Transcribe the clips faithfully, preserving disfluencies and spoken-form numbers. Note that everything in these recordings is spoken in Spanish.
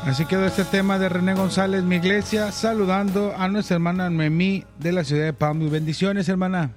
Así quedó este tema de René González, Mi Iglesia, saludando a nuestra hermana Noemí de la ciudad de Palm Beach. Bendiciones, hermana.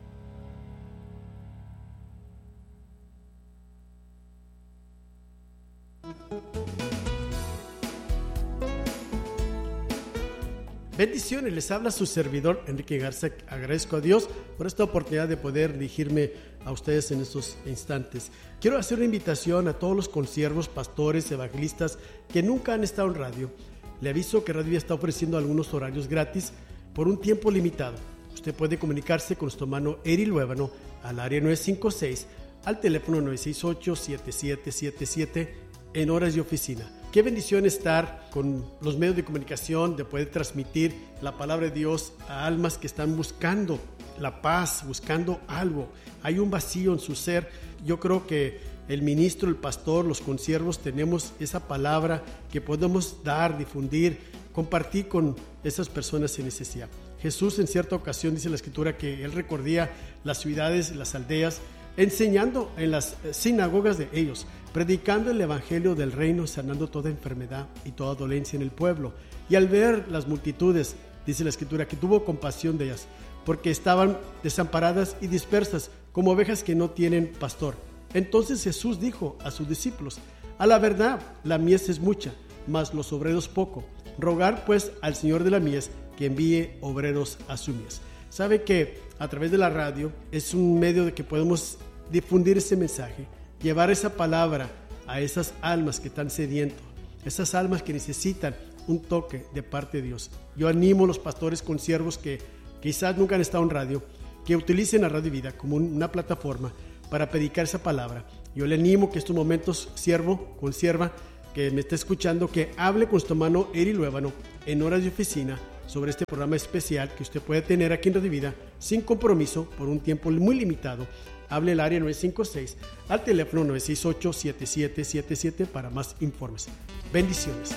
Bendiciones, les habla su servidor Enrique Garza. Agradezco a Dios por esta oportunidad de poder dirigirme a ustedes en estos instantes. Quiero hacer una invitación a todos los consiervos, pastores, evangelistas que nunca han estado en radio. Le aviso que Radio Vida está ofreciendo algunos horarios gratis por un tiempo limitado. Usted puede comunicarse con nuestro hermano Eri Luébano al área nueve cinco seis, al teléfono nueve seis ocho, siete siete siete siete en horas de oficina. Qué bendición estar con los medios de comunicación, de poder transmitir la palabra de Dios a almas que están buscando la paz, buscando algo. Hay un vacío en su ser. Yo creo que el ministro, el pastor, los consiervos tenemos esa palabra que podemos dar, difundir, compartir con esas personas en necesidad. Jesús en cierta ocasión dice en la Escritura que Él recorría las ciudades, las aldeas, enseñando en las sinagogas de ellos, predicando el evangelio del reino, sanando toda enfermedad y toda dolencia en el pueblo. Y al ver las multitudes, dice la Escritura, que tuvo compasión de ellas, porque estaban desamparadas y dispersas, como ovejas que no tienen pastor. Entonces Jesús dijo a sus discípulos: a la verdad, la mies es mucha, mas los obreros poco. Rogar pues al Señor de la mies que envíe obreros a su mies. Sabe que a través de la radio es un medio de que podemos difundir ese mensaje, llevar esa palabra a esas almas que están sedientos, esas almas que necesitan un toque de parte de Dios. Yo animo a los pastores consiervos que quizás nunca han estado en radio, que utilicen la Radio Vida como una plataforma para predicar esa palabra. Yo le animo que estos momentos, siervo, consierva, que me está escuchando, que hable con su hermano Eri Luébano en horas de oficina sobre este programa especial que usted puede tener aquí en Radio Vida sin compromiso por un tiempo muy limitado. Hable el área nueve cinco seis al teléfono nueve seis ocho, siete siete siete siete para más informes. Bendiciones.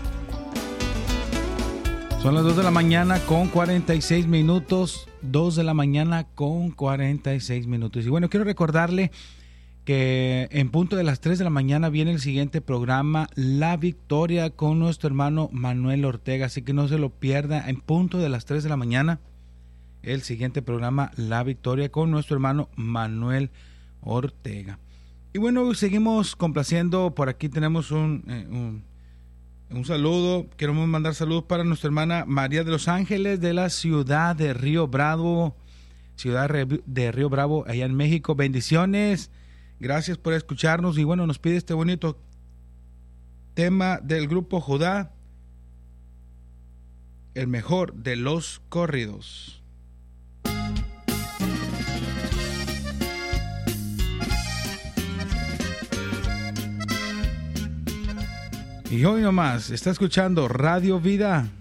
Son las dos de la mañana con cuarenta y seis minutos. dos de la mañana con cuarenta y seis minutos. Y bueno, quiero recordarle que en punto de las tres de la mañana viene el siguiente programa, La Victoria, con nuestro hermano Manuel Ortega. Así que no se lo pierda, en punto de las tres de la mañana, el siguiente programa, La Victoria, con nuestro hermano Manuel Ortega. Y bueno, seguimos complaciendo. Por aquí tenemos un, eh, un, un saludo. Queremos mandar saludos para nuestra hermana María de los Ángeles, de la ciudad de Río Bravo, ciudad de Río Bravo, allá en México. Bendiciones. Gracias por escucharnos. Y bueno, nos pide este bonito tema del grupo Judá, el mejor de los corridos. Y hoy nomás está escuchando Radio Vida.